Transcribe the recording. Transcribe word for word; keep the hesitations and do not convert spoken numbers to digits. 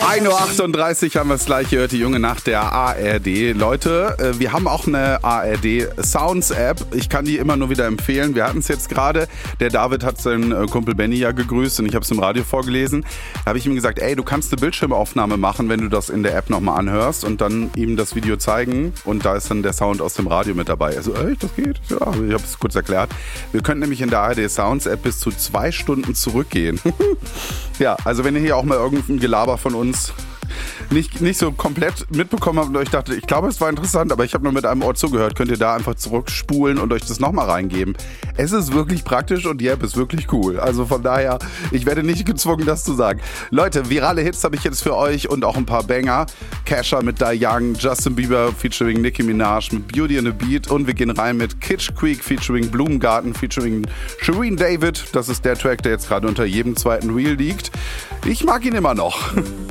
ein Uhr achtunddreißig haben wir es gleich gehört, die junge Nacht der A R D. Leute, wir haben auch eine A R D Sounds App. Ich kann die immer nur wieder empfehlen. Wir hatten es jetzt gerade. Der David hat seinen Kumpel Benny ja gegrüßt und ich habe es im Radio vorgelesen. Da habe ich ihm gesagt, ey, du kannst eine Bildschirmaufnahme machen, wenn du das in der App nochmal anhörst und dann ihm das Video zeigen. Und da ist dann der Sound aus dem Radio mit dabei. Also, echt, das geht? Ja, ich habe es kurz erklärt. Wir können nämlich in der A R D Sounds App bis zu zwei Stunden zurückgehen. Ja, also wenn ihr hier auch mal irgendein Gelaber von uns nicht, nicht so komplett mitbekommen habt und euch dachte, ich glaube, es war interessant, aber ich habe nur mit einem Ohr zugehört, könnt ihr da einfach zurückspulen und euch das nochmal reingeben. Es ist wirklich praktisch und die App ist wirklich cool. Also von daher, ich werde nicht gezwungen, das zu sagen. Leute, virale Hits habe ich jetzt für euch und auch ein paar Banger. Kesha mit Die Young, Justin Bieber featuring Nicki Minaj mit Beauty and the Beat und wir gehen rein mit Kitsch Creek featuring Blumengarten featuring Shireen David. Das ist der Track, der jetzt gerade unter jedem zweiten Reel liegt. Ich mag ihn immer noch.